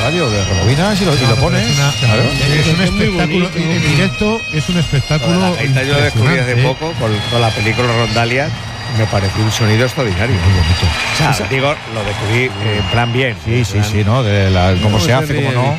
radio, de rebobinas y lo pones. Es un espectáculo en directo, es un espectáculo. Yo lo descubrí hace poco con la película Rondalia. Me pareció un sonido extraordinario. Muy bonito. O sea, digo, lo descubrí en plan bien. Sí, ¿no? Cómo se hace, cómo no.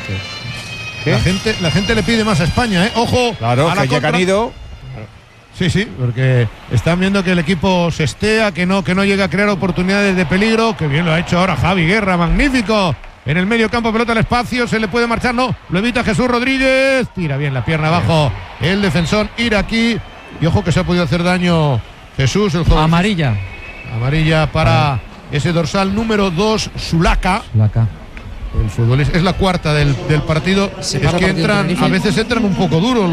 La gente le pide más a España, ¿eh? Ojo. Claro, que ya han ido. Sí, porque están viendo que el equipo se estea, que no llega a crear oportunidades de peligro. Que bien lo ha hecho ahora Javi Guerra, magnífico. En el medio campo, pelota al espacio, se le puede marchar, no. Lo evita Jesús Rodríguez. Tira bien la pierna abajo el defensor iraquí. Y ojo que se ha podido hacer daño Jesús, el jugador. Amarilla para ese dorsal número 2, Zulaka. El futbolista es la cuarta del partido. Es que a veces entran un poco duros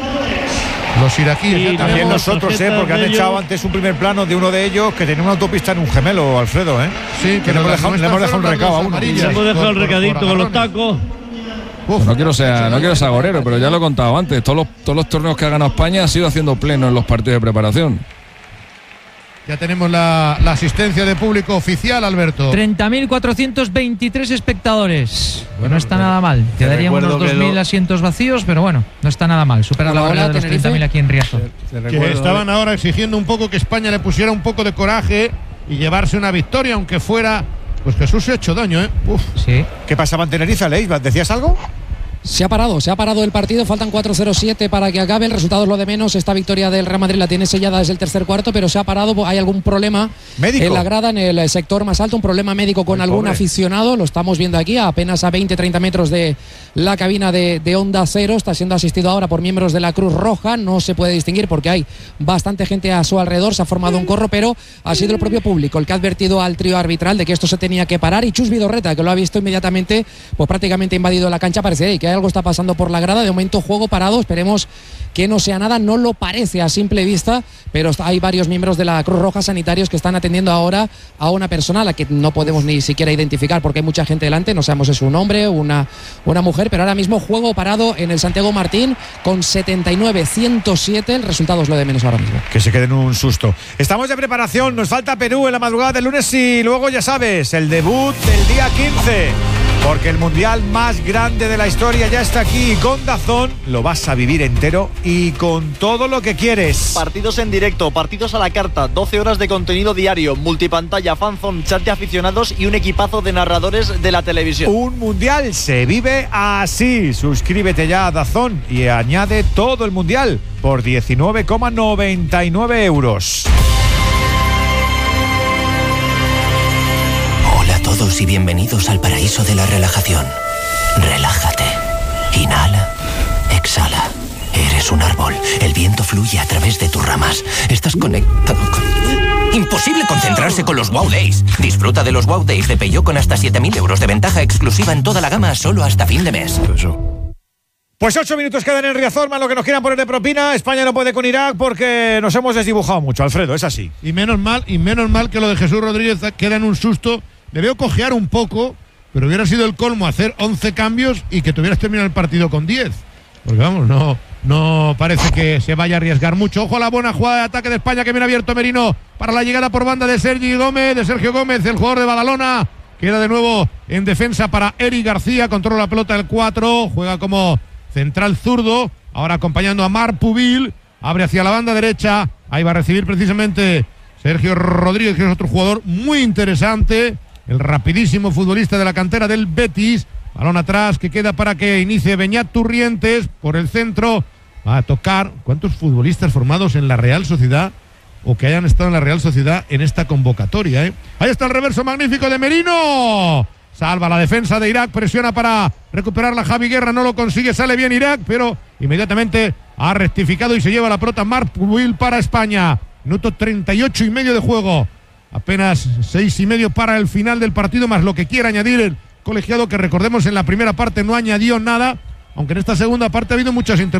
los iraquíes. Y también nosotros, porque han echado antes un primer plano de uno de ellos que tenía una autopista en un gemelo, Alfredo, Sí, que le hemos dejado un recado a uno. Le hemos dejado el recadito con los tacos. No quiero ser agorero, pero ya lo he contado antes. Todos los torneos que ha ganado España ha sido haciendo pleno en los partidos de preparación. Ya tenemos la asistencia de público oficial, Alberto. 30.423 espectadores. No está nada mal. Quedarían unos 2.000 asientos vacíos, pero bueno, no está nada mal. Supera la barrera de los 30.000 aquí en Riazor. Que estaban ahora exigiendo un poco que España le pusiera un poco de coraje y llevarse una victoria, aunque fuera. Pues Jesús se ha hecho daño, Sí. ¿Qué pasaba en Tenerife, Leis? ¿Decías algo? Se ha parado el partido, faltan 4:07 para que acabe, el resultado es lo de menos. Esta victoria del Real Madrid la tiene sellada desde el tercer cuarto, pero se ha parado, hay algún problema ¿Médico? En la grada, en el sector más alto, un problema médico con algún aficionado, lo estamos viendo aquí, apenas a 20-30 metros de la cabina de Onda Cero, está siendo asistido ahora por miembros de la Cruz Roja, no se puede distinguir porque hay bastante gente a su alrededor, se ha formado un corro, pero ha sido el propio público el que ha advertido al trío arbitral de que esto se tenía que parar, y Chus Vidorreta, que lo ha visto inmediatamente, pues prácticamente invadido la cancha, parece que algo está pasando por la grada. De momento juego parado, esperemos que no sea nada, no lo parece a simple vista, pero hay varios miembros de la Cruz Roja sanitarios que están atendiendo ahora a una persona a la que no podemos ni siquiera identificar porque hay mucha gente delante, no sabemos si es un hombre o una mujer, pero ahora mismo juego parado en el Santiago Martín con 79-107, el resultado es lo de menos ahora mismo. Que se queden un susto. Estamos de preparación, nos falta Perú en la madrugada del lunes y luego ya sabes, el debut del día 15. Porque el mundial más grande de la historia ya está aquí y con DAZN lo vas a vivir entero y con todo lo que quieres. Partidos en directo, partidos a la carta, 12 horas de contenido diario, multipantalla, fanzone, chat de aficionados y un equipazo de narradores de la televisión. Un mundial se vive así. Suscríbete ya a DAZN y añade todo el mundial por 19,99 €. Y bienvenidos al paraíso de la relajación. Relájate. Inhala. Exhala. Eres un árbol. El viento fluye a través de tus ramas. Estás conectado con... Imposible concentrarse con los Wow Days. Disfruta de los Wow Days de Peugeot con hasta 7.000 € de ventaja exclusiva en toda la gama solo hasta fin de mes. Pues 8 minutos quedan en Riazor, más lo que nos quieran poner de propina. España no puede con Irak porque nos hemos desdibujado mucho, Alfredo, es así. Y menos mal que lo de Jesús Rodríguez queda en un susto. Le veo cojear un poco, pero hubiera sido el colmo hacer 11 cambios y que tuvieras terminado el partido con 10. Porque vamos, no parece que se vaya a arriesgar mucho. Ojo a la buena jugada de ataque de España que viene abierto Merino para la llegada por banda de Sergio Gómez, el jugador de Badalona. Queda de nuevo en defensa para Eric García, controla la pelota del 4, juega como central zurdo, ahora acompañando a Marc Pubil, abre hacia la banda derecha, ahí va a recibir precisamente Sergio Rodríguez, que es otro jugador muy interesante. El rapidísimo futbolista de la cantera del Betis. Balón atrás que queda para que inicie Beñat Turrientes por el centro. Va a tocar. ¿Cuántos futbolistas formados en la Real Sociedad o que hayan estado en la Real Sociedad en esta convocatoria? Ahí está el reverso magnífico de Merino. Salva la defensa de Irak. Presiona para recuperarla Javi Guerra. No lo consigue. Sale bien Irak, pero inmediatamente ha rectificado y se lleva la pelota Marc Pubil para España. Minuto 38 y medio de juego. Apenas 6 y medio para el final del partido, más lo que quiera añadir el colegiado, que recordemos en la primera parte no añadió nada, aunque en esta segunda parte ha habido muchas interrupciones.